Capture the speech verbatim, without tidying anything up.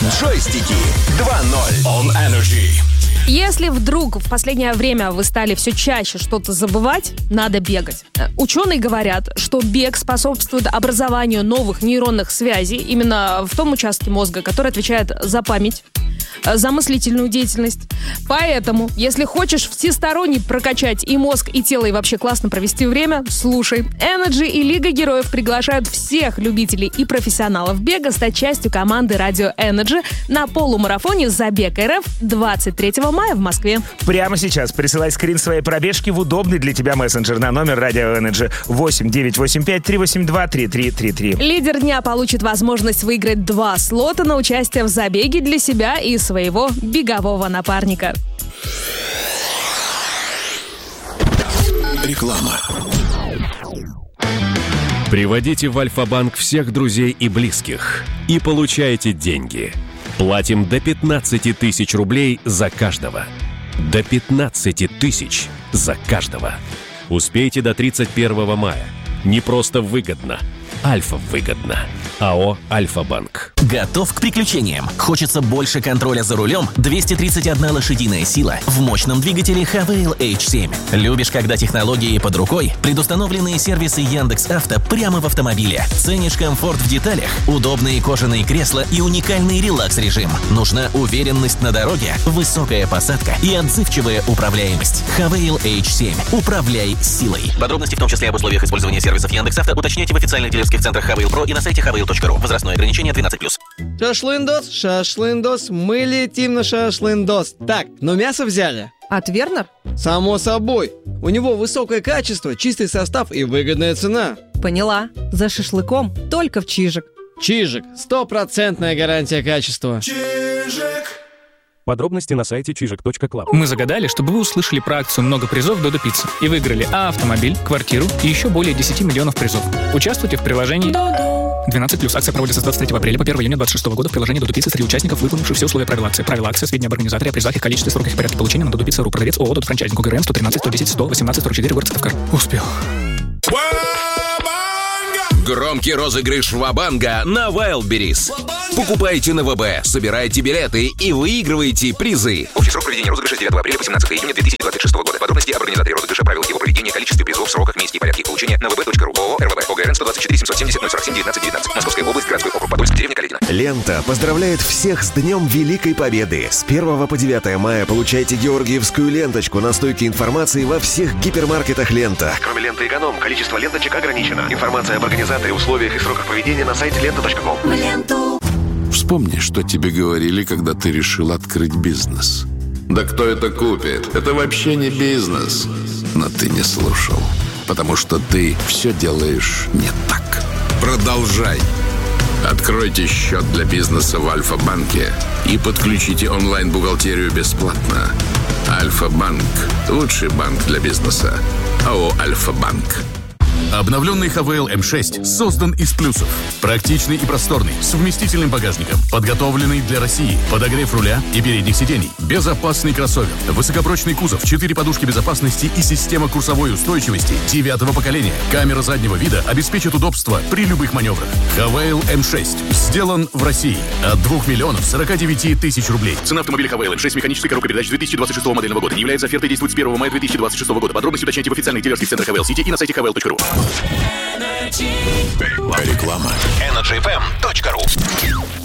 Джойстики два ноль. On Energy. Если вдруг в последнее время вы стали все чаще что-то забывать, надо бегать. Ученые говорят, что бег способствует образованию новых нейронных связей именно в том участке мозга, который отвечает за память, за мыслительную деятельность. Поэтому, если хочешь всесторонне прокачать и мозг, и тело, и вообще классно провести время, слушай. Energy и Лига Героев приглашают всех любителей и профессионалов бега стать частью команды Радио Energy на полумарафоне «Забег РФ» двадцать третьего мая в Москве. Прямо сейчас присылай скрин своей пробежки в удобный для тебя мессенджер на номер Радио Energy восемь девятьсот восемьдесят пять триста восемьдесят два тридцать три тридцать три. Лидер дня получит возможность выиграть два слота на участие в забеге для себя и своего бегового напарника. Реклама. Приводите в Альфа-банк всех друзей и близких и получайте деньги. Платим до пятнадцать тысяч рублей за каждого. До пятнадцать тысяч за каждого. Успейте до тридцать первого мая. Не просто выгодно. Альфа выгодно. АО «Альфа-банк». Готов к приключениям? Хочется больше контроля за рулем? двести тридцать одна лошадиная сила в мощном двигателе Хавейл эйч семь. Любишь, когда технологии под рукой? Предустановленные сервисы Яндекс.Авто прямо в автомобиле. Ценишь комфорт в деталях? Удобные кожаные кресла и уникальный релакс-режим. Нужна уверенность на дороге, высокая посадка и отзывчивая управляемость. Хавейл эйч семь. Управляй силой. Подробности, в том числе об условиях использования сервисов Яндекс.Авто, уточняйте в официальных дилерских центрах Хавейл Про и на сайте хавейл точка ру. Возрастное ограничение двенадцать плюс. Шашлындос, шашлындос, мы летим на шашлындос. Так, но мясо взяли? От Вернер? Само собой. У него высокое качество, чистый состав и выгодная цена. Поняла. За шашлыком только в Чижик. Чижик. Стопроцентная гарантия качества. Чижик. Подробности на сайте чижик точка клаб. Мы загадали, чтобы вы услышали про акцию «Много призов Додо Пицца» и выиграли а автомобиль, квартиру и еще более десять миллионов призов. Участвуйте в приложении двенадцать плюс. Акция проводится с двадцать третьего апреля по первого июня двадцать шестого года в приложении Додо Пицца среди участников, выполнивших все условия правил акции. Правила акции, сведения об организаторе, о призах, их количестве, сроках и порядке получения на Додо Пицца точка ру. Продавец ООО «Додо Франчайзинг». УГРН сто тринадцать сто десять сто восемнадцать сорок четыре, город Сыктывкар. Успел. Громкий розыгрыш Ва-банга на Wildberries. Покупайте на ВБ, собирайте билеты и выигрывайте призы. Общий срок проведения розыгрыша с девятого апреля по семнадцатого июня две тысячи двадцать шестого года. Подробности об организаторе розыгрыша, правилах его проведения, количестве призов, сроках, месте и порядке их получения на вэ бэ точка ру. ООО «РВБ». ОГРН сто двадцать четыре семьсот семьдесят ноль сорок семь девятнадцать девятнадцать. Московская область, городской округ Подольск, деревня Калитина. Лента поздравляет всех с Днем Великой Победы. С первого по девятое мая получайте георгиевскую ленточку на стойке информации во всех гипермаркетах «Лента». Кроме ленты «Эконом», количество ленточек ограничено. Информация об организаторе, условиях и сроках проведения на сайте лента точка ком. Вспомни, что тебе говорили, когда ты решил открыть бизнес. Да кто это купит? Это вообще не бизнес. Но ты не слушал, потому что ты все делаешь не так. Продолжай. Откройте счет для бизнеса в Альфа-банке и подключите онлайн-бухгалтерию бесплатно. Альфа-банк – лучший банк для бизнеса. АО «Альфа-банк». Обновленный Хавейл эм шесть создан из плюсов. Практичный и просторный, с вместительным багажником, подготовленный для России, подогрев руля и передних сидений, безопасный кроссовер, высокопрочный кузов, четыре подушки безопасности и система курсовой устойчивости девятого поколения. Камера заднего вида обеспечит удобство при любых маневрах. Хавейл эм шесть сделан в России от двух миллионов сорока девяти тысяч рублей. Цена автомобиля Хавейл эм шесть механической коробкой передач две тысячи двадцать шестого модельного года не является офертой, действует с первого мая две тысячи двадцать шестого года. Подробности уточняйте в официальных дилерских центрах Хавейл Сити и на сайте хавейл точка ру. Реклама. Energy эф эм точка ру.